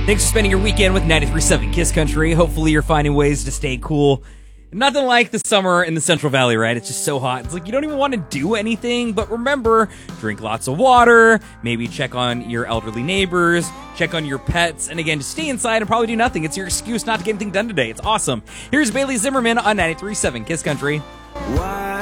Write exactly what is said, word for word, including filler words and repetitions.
Thanks for spending your weekend with ninety-three point seven Kiss Country. Hopefully you're finding ways to stay cool. Nothing like the summer in the Central Valley, right? It's just so hot. It's like you don't even want to do anything, but remember, drink lots of water, maybe check on your elderly neighbors, check on your pets, and again, just stay inside and probably do nothing. It's your excuse not to get anything done today. It's awesome. Here's Bailey Zimmerman on ninety-three point seven Kiss Country. Why?